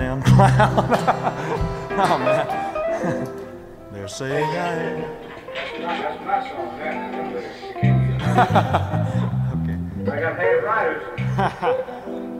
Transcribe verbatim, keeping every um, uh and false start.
goddamn clown. Oh man. They're saying I am. That's my song, that. Okay. I got Hay Riders.